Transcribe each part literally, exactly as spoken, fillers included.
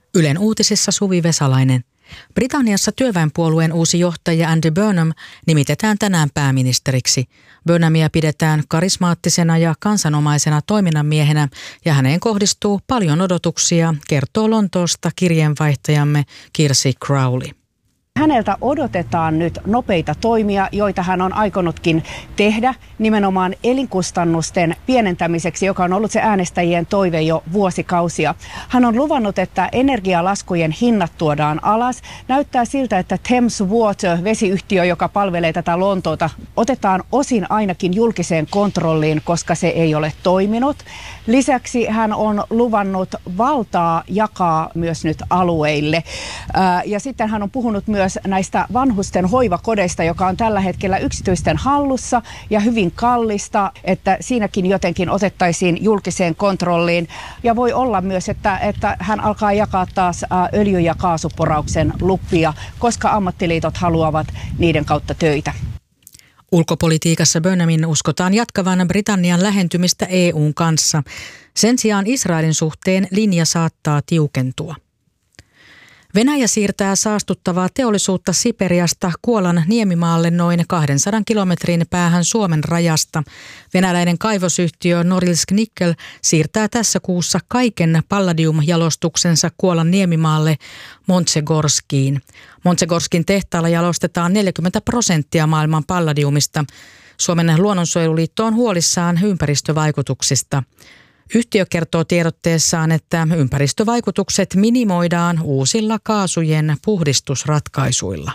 Ylen uutisissa Suvi Vesalainen. Britanniassa työväenpuolueen uusi johtaja Andy Burnham nimitetään tänään pääministeriksi. Burnhamia pidetään karismaattisena ja kansanomaisena toiminnanmiehenä ja häneen kohdistuu paljon odotuksia, kertoo Lontoosta kirjeenvaihtajamme Kirsi Crowley. Häneltä odotetaan nyt nopeita toimia, joita hän on aikonutkin tehdä nimenomaan elinkustannusten pienentämiseksi, joka on ollut se äänestäjien toive jo vuosikausia. Hän on luvannut, että energialaskujen hinnat tuodaan alas. Näyttää siltä, että Thames Water, vesiyhtiö, joka palvelee tätä Lontoota, otetaan osin ainakin julkiseen kontrolliin, koska se ei ole toiminut. Lisäksi hän on luvannut valtaa jakaa myös nyt alueille. Ja sitten hän on puhunut myös näistä vanhusten hoivakodeista, joka on tällä hetkellä yksityisten hallussa ja hyvin kallista, että siinäkin jotenkin otettaisiin julkiseen kontrolliin. Ja voi olla myös, että, että hän alkaa jakaa taas öljy- ja kaasuporauksen luppia, koska ammattiliitot haluavat niiden kautta töitä. Ulkopolitiikassa Burnhamin uskotaan jatkavan Britannian lähentymistä E U:n kanssa. Sen sijaan Israelin suhteen linja saattaa tiukentua. Venäjä siirtää saastuttavaa teollisuutta Siperiasta Kuolan niemimaalle noin kahdensadan kilometrin päähän Suomen rajasta. Venäläinen kaivosyhtiö Norilsk Nickel siirtää tässä kuussa kaiken palladiumjalostuksensa Kuolan niemimaalle Montsegorskiin. Montsegorskin tehtaalla jalostetaan neljäkymmentä prosenttia maailman palladiumista. Suomen luonnonsuojeluliitto on huolissaan ympäristövaikutuksista. Yhtiö kertoo tiedotteessaan, että ympäristövaikutukset minimoidaan uusilla kaasujen puhdistusratkaisuilla.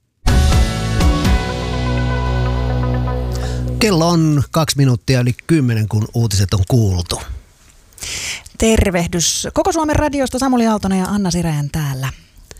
Kello on kaksi minuuttia yli kymmenen, kun uutiset on kuultu. Tervehdys Koko Suomen radiosta Samuli Aaltonen ja Anna Siräjän täällä.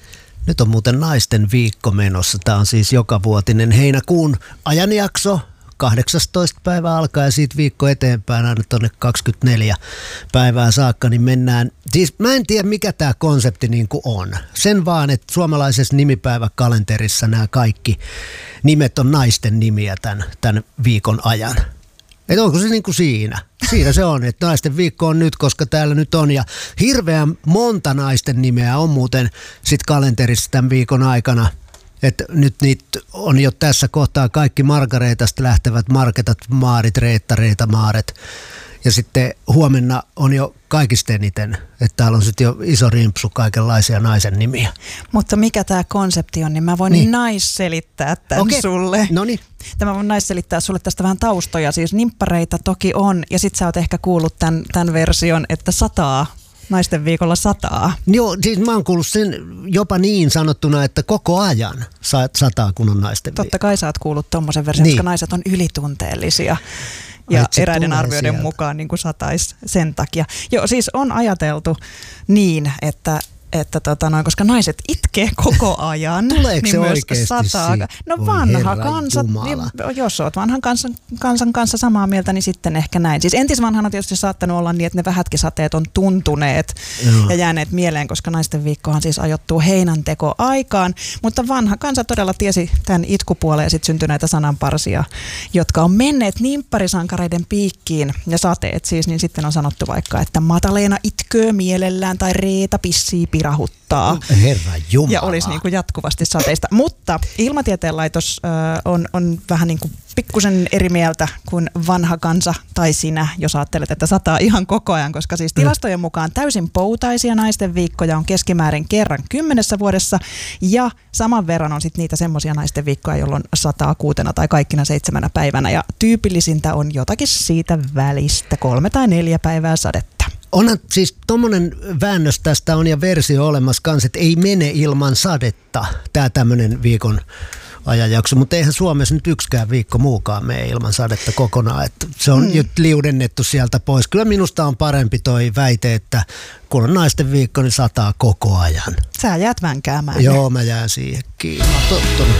Nyt on muuten naisten viikko menossa. Tämä on siis jokavuotinen heinäkuun ajanjakso. kahdeksastoista päivä alkaa ja siitä viikko eteenpäin aina tuonne kaksikymmentäneljä päivää saakka, niin mennään. Siis mä en tiedä, mikä tämä konsepti niin kuin on. Sen vaan, että suomalaisessa nimipäiväkalenterissa nämä kaikki nimet on naisten nimiä tämän, tämän viikon ajan. Että onko se niin kuin siinä? Siinä se on, että naisten viikko on nyt, koska täällä nyt on. Ja hirveän monta naisten nimeä on muuten sit kalenterissa tämän viikon aikana. Että nyt niitä on jo tässä kohtaa kaikki Margareetasta lähtevät Marketat, Maarit, Reetta, Reeta, Maaret. Ja sitten huomenna on jo kaikista eniten, että täällä on sitten jo iso rimpsu kaikenlaisia naisen nimiä. Mutta mikä tämä konsepti on, niin mä voin niin. naisselittää tämän Okei. sulle. Noniin. Tämä voin naisselittää sulle tästä vähän taustoja. Siis nimppareita toki on, ja sit sä oot ehkä kuullut tämän, tämän version, että sataa. Naisten viikolla sataa. Joo, siis mä oon kuullut sen jopa niin sanottuna, että koko ajan sataa, kun on naisten viikko. Totta kai sä oot kuullut tommosen version, niin. koska naiset on ylitunteellisia. Ja eräiden arvioiden sieltä mukaan niin kuin sataisi sen takia. Joo, siis on ajateltu niin, että että tota noin, koska naiset itkee koko ajan. Tuleeko niin se myös oikeasti sataa. siitä? No Voi vanha kansa, niin, jos olet vanhan kansan, kansan kanssa samaa mieltä, niin sitten ehkä näin. Siis entisvanhana on tietysti saattanut olla niin, että ne vähätkin sateet on tuntuneet Joo. ja jääneet mieleen, koska naisten viikkohan siis ajoittuu heinänteko aikaan. Mutta vanha kansa todella tiesi tämän itkupuoleen ja sitten syntyi näitä sananparsia, jotka on menneet nimpparisankareiden piikkiin ja sateet siis, niin sitten on sanottu vaikka, että Mataleena itköö mielellään tai Reeta pissii pirahuttaa. Herra Jumala. Ja olisi niin kuin jatkuvasti sateista. Mutta Ilmatieteen laitos äh, on, on vähän niin kuin pikkusen eri mieltä kuin vanha kansa tai sinä, jos ajattelet, että sataa ihan koko ajan, koska siis tilastojen mukaan täysin poutaisia naisten viikkoja on keskimäärin kerran kymmenessä vuodessa ja saman verran on sitten niitä semmoisia naisten viikkoja, jolloin sataa kuutena tai kaikkina seitsemänä päivänä ja tyypillisintä on jotakin siitä välistä, kolme tai neljä päivää sadetta. Onhan siis tommonen väännös tästä on ja versio olemassa kanssa, että ei mene ilman sadetta tämä tämmöinen viikon ajanjakso, mutta eihän Suomessa nyt yksikään viikko muukaan mene ilman sadetta kokonaan, että se on mm. liudennettu sieltä pois. Kyllä minusta on parempi toi väite, että kun on naisten viikko, niin sataa koko ajan. Sä jäät vänkäämään. Joo, mä jään siihen kiinni. Mä oon tottunut.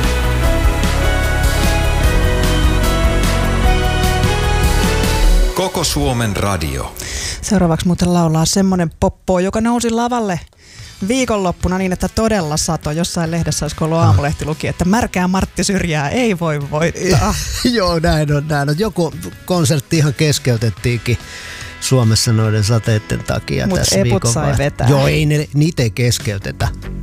Koko Suomen radio. Seuraavaksi muuten laulaa semmonen poppo, joka nousi lavalle viikonloppuna niin, että todella sato. Jossain lehdessä olisiko ollut Aamulehti luki, että märkää Martti Syrjää ei voi voittaa. Joo, näin on, näin on. Joku konsertti ihan keskeytettiinkin Suomessa noiden sateiden takia Mut tässä eput viikon sai vai... vetää. Joo, ei ne, niitä ei keskeytetä.